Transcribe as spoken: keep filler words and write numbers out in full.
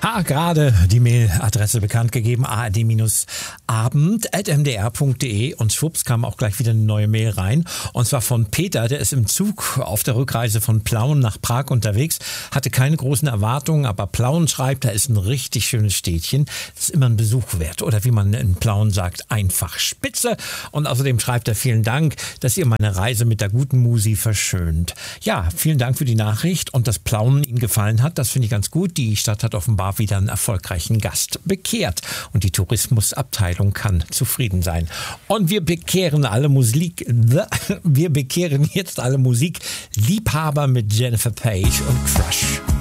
Ah, gerade die Mailadresse bekannt gegeben, a r d abend at m d r punkt d e, und schwupps kam auch gleich wieder eine neue Mail rein, und zwar von Peter, der ist im Zug auf der Rückreise von Plauen nach Prag unterwegs, hatte keine großen Erwartungen, aber Plauen schreibt, da ist ein richtig schönes Städtchen, das ist immer ein Besuch wert, oder wie man in Plauen sagt, einfach spitze, und außerdem schreibt er, vielen Dank, dass ihr meine Reise mit der guten Musi verschönt. Ja, vielen Dank für die Nachricht, und dass Plauen Ihnen gefallen hat, das finde ich ganz gut. Die Stadt hat offenbar wieder einen erfolgreichen Gast bekehrt und die Tourismusabteilung kann zufrieden sein. Und wir bekehren alle Musik, wir bekehren jetzt alle Musikliebhaber mit Jennifer Page und Crush.